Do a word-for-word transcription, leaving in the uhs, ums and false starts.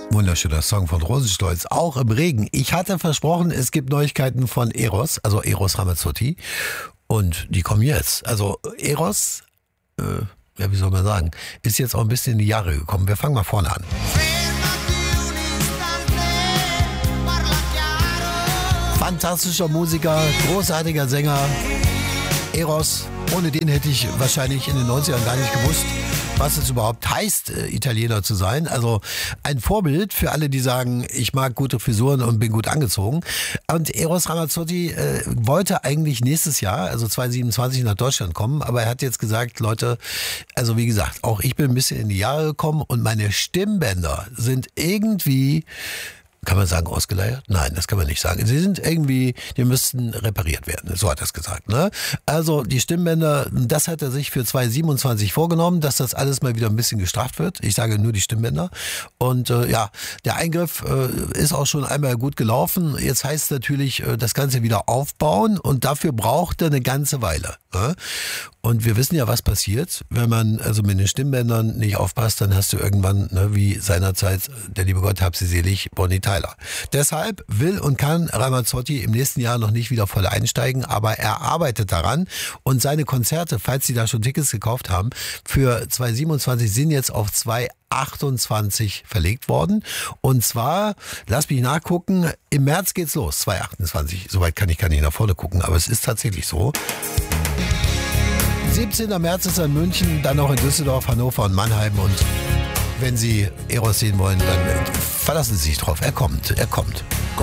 Wunderschöner Song von Rosenstolz, auch im Regen. Ich hatte versprochen, es gibt Neuigkeiten von Eros, also Eros Ramazzotti. Und die kommen jetzt. Also Eros, äh, ja, wie soll man sagen, ist jetzt auch ein bisschen in die Jahre gekommen. Wir fangen mal vorne an. Fantastischer Musiker, großartiger Sänger. Eros, ohne den hätte ich wahrscheinlich in den neunzigern gar nicht gewusst, was es überhaupt heißt, Italiener zu sein. Also ein Vorbild für alle, die sagen, ich mag gute Frisuren und bin gut angezogen. Und Eros Ramazzotti äh, wollte eigentlich nächstes Jahr, also zwanzig siebenundzwanzig, nach Deutschland kommen. Aber er hat jetzt gesagt, Leute, also wie gesagt, auch ich bin ein bisschen in die Jahre gekommen und meine Stimmbänder sind irgendwie... Kann man sagen, ausgeleiert? Nein, das kann man nicht sagen. Sie sind irgendwie, die müssten repariert werden. So hat er es gesagt. Ne? Also die Stimmbänder, das hat er sich für zwanzig siebenundzwanzig vorgenommen, dass das alles mal wieder ein bisschen gestraft wird. Ich sage nur die Stimmbänder. Und äh, ja, der Eingriff äh, ist auch schon einmal gut gelaufen. Jetzt heißt es natürlich, äh, das Ganze wieder aufbauen und dafür braucht er eine ganze Weile. Ne? Und wir wissen ja, was passiert, wenn man also mit den Stimmbändern nicht aufpasst, dann hast du irgendwann, ne, wie seinerzeit, der liebe Gott hab sie selig, Bonnie Tyler. Deshalb will und kann Ramazzotti im nächsten Jahr noch nicht wieder voll einsteigen, aber er arbeitet daran und seine Konzerte, falls Sie da schon Tickets gekauft haben, für zwanzig siebenundzwanzig sind jetzt auf zwanzig achtundzwanzig verlegt worden. Und zwar, lass mich nachgucken, im März geht's los, zwanzig achtundzwanzig. Soweit kann ich gar nicht nach vorne gucken, aber es ist tatsächlich so. siebzehnten März ist er in München, dann auch in Düsseldorf, Hannover und Mannheim. Und wenn Sie Eros sehen wollen, dann verlassen Sie sich drauf. Er kommt, er kommt.